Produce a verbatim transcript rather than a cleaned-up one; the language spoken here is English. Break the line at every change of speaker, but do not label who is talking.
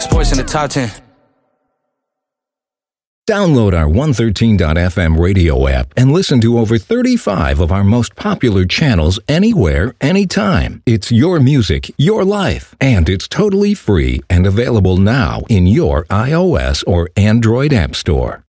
Sports in the top ten.
Download our one thirteen dot f m radio app and listen to over thirty-five of our most popular channels anywhere, anytime. It's your music, your life, and it's totally free and available now in your iOS or Android app store.